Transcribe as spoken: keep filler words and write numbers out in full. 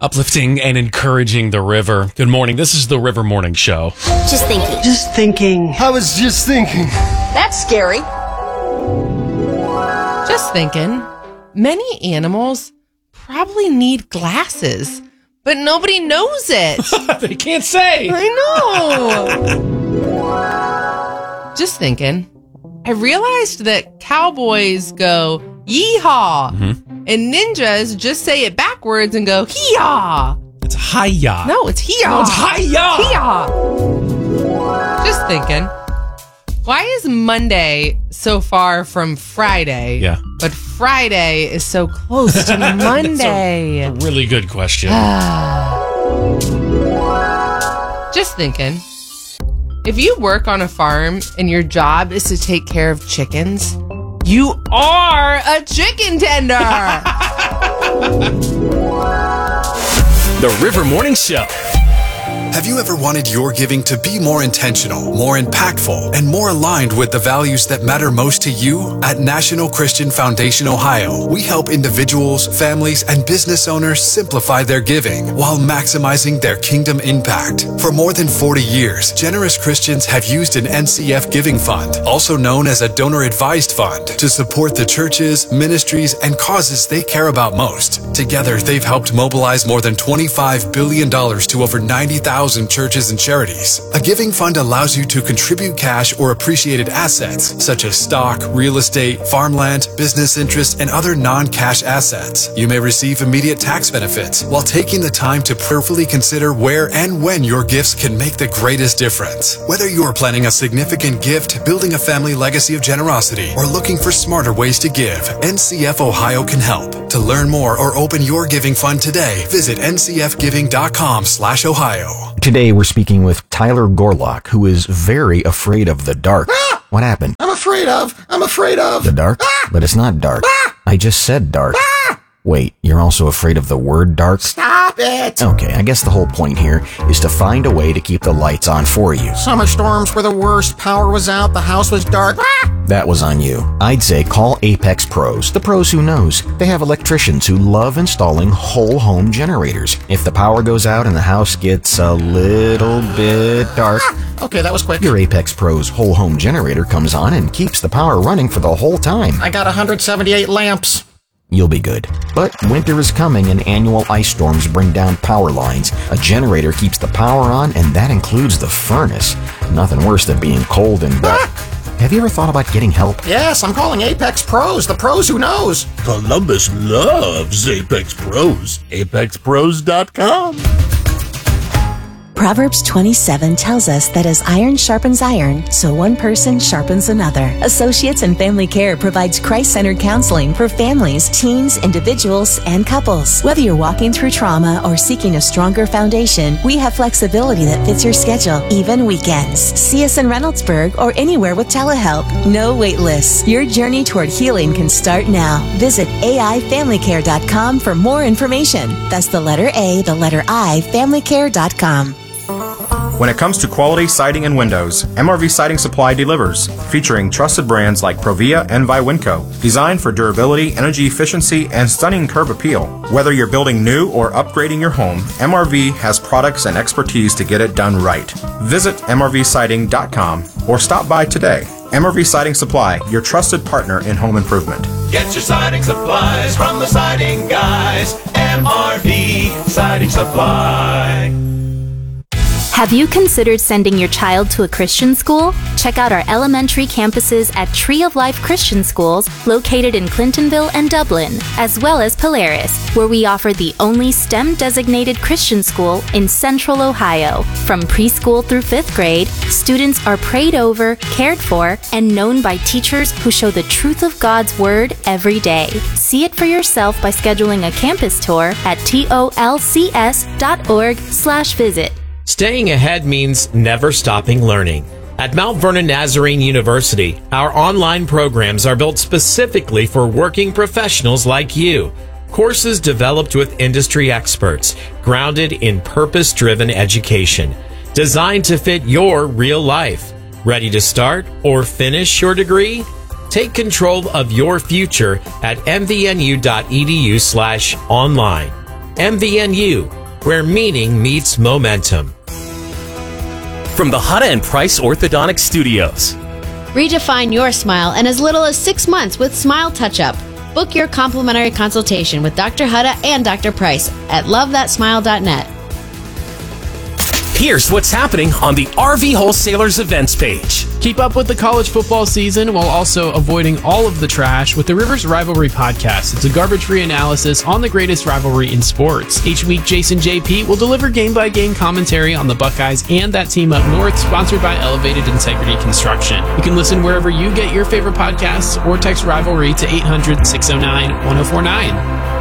Uplifting and encouraging the river. Good morning. This is the River Morning Show. Just thinking. Just thinking. I was just thinking. That's scary. Just thinking. Many animals probably need glasses, but nobody knows it. They can't say. I know. Just thinking. I realized that cowboys go yeehaw, mm-hmm. and ninjas just say it backwards and go hee-haw. It's hi-ya. No, it's hee-haw. No, it's hi-ya. Hee-haw. Just thinking. Why is Monday so far from Friday? Yeah. But Friday is so close to Monday. That's a really good question. Just thinking. If you work on a farm and your job is to take care of chickens, you are a chicken tender. The River Morning Show. Have you ever wanted your giving to be more intentional, more impactful, and more aligned with the values that matter most to you? At National Christian Foundation Ohio, we help individuals, families, and business owners simplify their giving while maximizing their kingdom impact. For more than forty years, generous Christians have used an N C F giving fund, also known as a donor-advised fund, to support the churches, ministries, and causes they care about most. Together, they've helped mobilize more than twenty-five billion dollars to over ninety thousand churches and charities. A giving fund allows you to contribute cash or appreciated assets, such as stock, real estate, farmland, business interests, and other non-cash assets. You may receive immediate tax benefits while taking the time to prayerfully consider where and when your gifts can make the greatest difference. Whether you are planning a significant gift, building a family legacy of generosity, or looking for smarter ways to give, N C F Ohio can help. To learn more or open your giving fund today, visit n c f giving dot com slash ohio. Today we're speaking with Tyler Gorlock, who is very afraid of the dark. Ah! What happened? I'm afraid of. I'm afraid of. The dark? Ah! But it's not dark. Ah! I just said dark. Ah! Wait, you're also afraid of the word dark? Stop it. Okay, I guess the whole point here is to find a way to keep the lights on for you. Summer storms were the worst. Power was out. The house was dark. Ah! That was on you. I'd say call Apex Pros, the pros who knows. They have electricians who love installing whole home generators. If the power goes out and the house gets a little bit dark, Ah! Okay, that was quick. your Apex Pros whole home generator comes on and keeps the power running for the whole time. I got one hundred seventy-eight lamps. You'll be good. But winter is coming and annual ice storms bring down power lines. A generator keeps the power on, and that includes the furnace. Nothing worse than being cold and wet. Ah! Have you ever thought about getting help? Yes, I'm calling Apex Pros, the pros who knows. Columbus loves Apex Pros. apex pros dot com. Proverbs twenty-seven tells us that as iron sharpens iron, so one person sharpens another. Associates in Family Care provides Christ-centered counseling for families, teens, individuals, and couples. Whether you're walking through trauma or seeking a stronger foundation, we have flexibility that fits your schedule, even weekends. See us in Reynoldsburg or anywhere with telehelp. No wait lists. Your journey toward healing can start now. Visit a i family care dot com for more information. That's the letter A, the letter I, family care dot com. When it comes to quality siding and windows, M R V Siding Supply delivers, featuring trusted brands like Provia and Viwinco, designed for durability, energy efficiency, and stunning curb appeal. Whether you're building new or upgrading your home, M R V has products and expertise to get it done right. Visit m r v siding dot com or stop by today. M R V Siding Supply, your trusted partner in home improvement. Get your siding supplies from the siding guys. M R V Siding Supply. Have you considered sending your child to a Christian school? Check out our elementary campuses at Tree of Life Christian Schools located in Clintonville and Dublin, as well as Polaris, where we offer the only STEM-designated Christian school in Central Ohio. From preschool through fifth grade, students are prayed over, cared for, and known by teachers who show the truth of God's Word every day. See it for yourself by scheduling a campus tour at tolcs dot org slash visit. Staying ahead means never stopping learning. At Mount Vernon Nazarene University, our online programs are built specifically for working professionals like you. Courses developed with industry experts, grounded in purpose-driven education, designed to fit your real life. Ready to start or finish your degree? Take control of your future at m v n u dot e d u slash online. M V N U, where meaning meets momentum. From the Hutta and Price Orthodontic Studios. Redefine your smile in as little as six months with Smile Touch-Up. Book your complimentary consultation with Doctor Hutta and Doctor Price at love that smile dot net. Here's what's happening on the R V Wholesalers events page. Keep up with the college football season while also avoiding all of the trash with the Rivers Rivalry Podcast. It's a garbage-free analysis on the greatest rivalry in sports. Each week, Jason J P will deliver game-by-game commentary on the Buckeyes and that team up north, sponsored by Elevated Integrity Construction. You can listen wherever you get your favorite podcasts or text Rivalry to eight hundred, six oh nine, one oh four nine.